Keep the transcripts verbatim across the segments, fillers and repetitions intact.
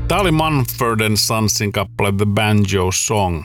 Tämä oli Mumford and Sonsin kappale The Banjo Song.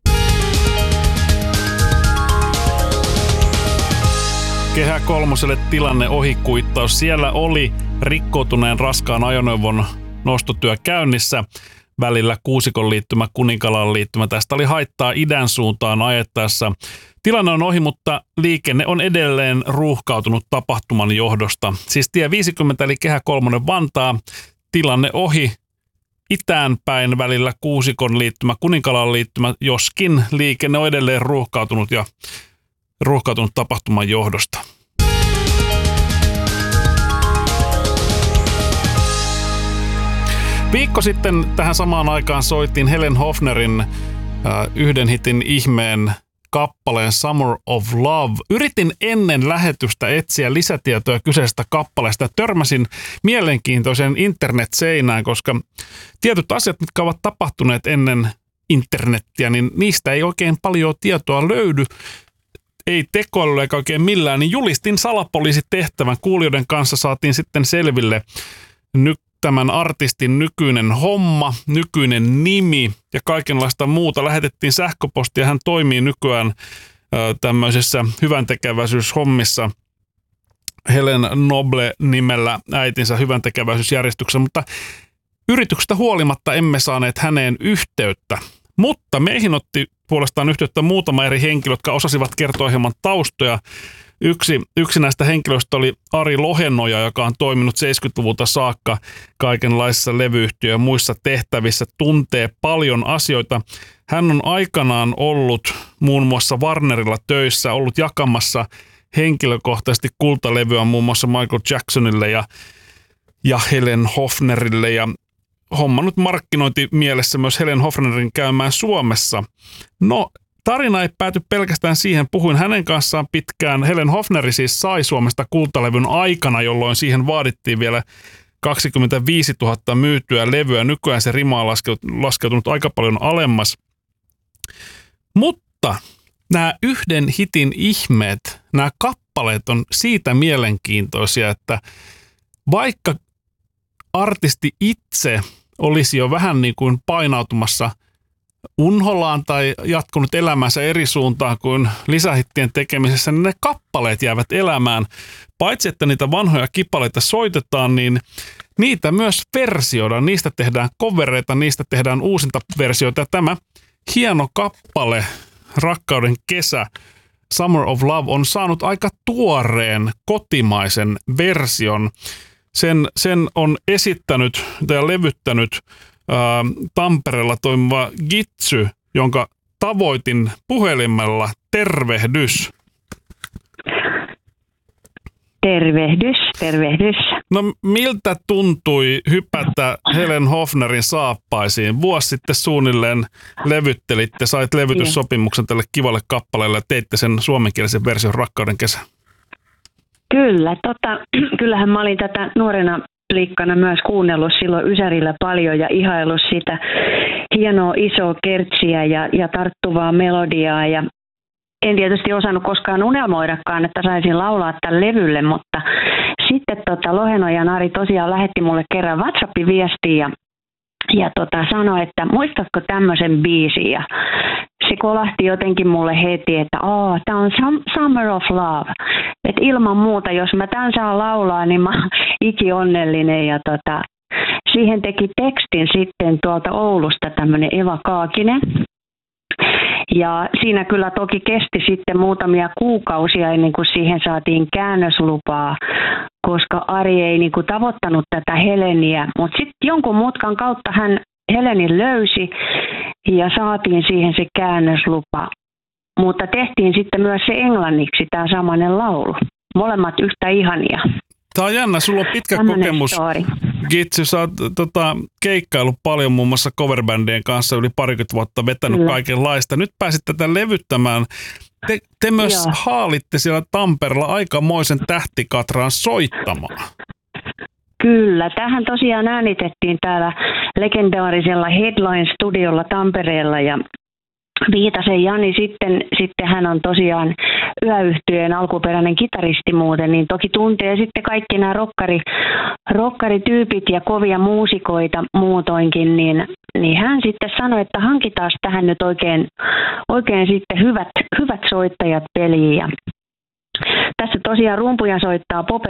Kehä kolmoselle tilanne ohikuittaus. Siellä oli rikkoutuneen raskaan ajoneuvon nostotyö käynnissä välillä Kuusikon liittymä, Kuninkalan liittymä. Tästä oli haittaa idän suuntaan ajettaessa. Tilanne on ohi, mutta liikenne on edelleen ruuhkautunut tapahtuman johdosta. Siis tie viisikymmentä eli Kehä kolmonen Vantaa, tilanne ohi itään päin välillä Kuusikon liittymä, Kuninkalan liittymä, joskin liikenne on edelleen ruuhkautunut ja ruuhkautunut tapahtuman johdosta. Viikko sitten tähän samaan aikaan soitin Helen Hofnerin äh, yhden hitin ihmeen kappaleen Summer of Love. Yritin ennen lähetystä etsiä lisätietoja kyseisestä kappaleesta ja törmäsin mielenkiintoiseen internet-seinään, koska tietyt asiat, mitkä ovat tapahtuneet ennen internettiä, niin niistä ei oikein paljon tietoa löydy. Ei tekoilulla eikä oikein millään, niin julistin salapoliisitehtävän. Kuulijoiden kanssa saatiin sitten selville nyt tämän artistin nykyinen homma, nykyinen nimi ja kaikenlaista muuta. Lähetettiin sähköpostia, hän toimii nykyään ö, tämmöisessä hyväntekeväisyyshommissa Helen Noble nimellä äitinsä hyväntekeväisyysjärjestyksessä, mutta yrityksestä huolimatta emme saaneet häneen yhteyttä. Mutta meihin otti puolestaan yhteyttä muutama eri henkilö, jotka osasivat kertoa hieman taustoja. Yksi, yksi näistä henkilöistä oli Ari Lohenoja, joka on toiminut seitsemänkymmentäluvulta saakka kaikenlaisissa levyyhtiö- ja muissa tehtävissä, tuntee paljon asioita. Hän on aikanaan ollut muun muassa Warnerilla töissä, ollut jakamassa henkilökohtaisesti kultalevyä muun muassa Michael Jacksonille ja, ja Helen Hofnerille ja hommannut markkinointimielessä myös Helen Hofnerin käymään Suomessa. No, tarina ei pääty pelkästään siihen. Puhuin hänen kanssaan pitkään. Helen Hofneri siis sai Suomesta kultalevyn aikana, jolloin siihen vaadittiin vielä kaksikymmentäviisituhatta myytyä levyä. Nykyään se rima on laskeutunut aika paljon alemmas. Mutta nämä yhden hitin ihmeet, nämä kappaleet on siitä mielenkiintoisia, että vaikka artisti itse olisi jo vähän niin kuin painautumassa unholaan tai jatkunut elämänsä eri suuntaan kuin lisähittien tekemisessä, niin ne kappaleet jäävät elämään. Paitsi että niitä vanhoja kipaleita soitetaan, niin niitä myös versioidaan. Niistä tehdään covereita, niistä tehdään uusinta versioita. Ja tämä hieno kappale, Rakkauden kesä, Summer of Love, on saanut aika tuoreen kotimaisen version. Sen, sen on esittänyt ja levyttänyt ää, Tampereella toimiva Gitsy, jonka tavoitin puhelimella. Tervehdys. Tervehdys, tervehdys. No miltä tuntui hypätä Helen Hofnerin saappaisiin? Vuosi sitten suunnilleen levyttelitte, sait levytyssopimuksen tälle kivalle kappaleelle ja teitte sen suomenkielisen version Rakkauden kesä. Kyllä, tota, kyllähän mä olin tätä nuorena liikkana myös kuunnellut silloin Ysärillä paljon ja ihaillut sitä hienoa isoa kertsiä ja, ja tarttuvaa melodiaa. Ja en tietysti osannut koskaan unelmoidakaan, että saisin laulaa tämän levylle, mutta sitten tota, Loheno ja Nari tosiaan lähetti mulle kerran WhatsAppin viestiä ja, ja tota, sanoi, että muistatko tämmöisen biisin, ja se kolahti jotenkin mulle heti, että oh, tämä on Summer of Love. Et ilman muuta, jos mä tämän saan laulaa, niin mä oon iki onnellinen. Ja tota, siihen teki tekstin sitten tuolta Oulusta tämmöinen Eva Kaakinen. Ja siinä kyllä toki kesti sitten muutamia kuukausia ennen kuin siihen saatiin käännöslupaa, koska Ari ei niin kuin tavoittanut tätä Heleniä. Mutta sitten jonkun mutkan kautta hän Helenin löysi ja saatiin siihen se käännöslupa. Mutta tehtiin sitten myös se englanniksi tämä samainen laulu. Molemmat yhtä ihania. Tämä on jännä, sulla on pitkä Tällainen kokemus. story. Gitsy, sä oot tota, keikkaillut paljon muun muassa coverbändien kanssa, yli parikymmentä vuotta vetänyt Kyllä. kaikenlaista. Nyt pääsit tätä levyttämään. Te, te myös Joo. haalitte siellä Tampereella aikamoisen tähtikatraan soittamaan. Kyllä, tähän tosiaan äänitettiin täällä legendaarisella Headline-studiolla Tampereella ja Viitasen Jani sitten, sitten hän on tosiaan Yöyhtyeen alkuperäinen kitaristi muuten, niin toki tuntee sitten kaikki nämä rokkari, rokkarityypit ja kovia muusikoita muutoinkin, niin, niin hän sitten sanoi, että hankitaan tähän nyt oikein, oikein sitten hyvät, hyvät soittajat peliin. Ja tässä tosiaan rumpuja soittaa Pope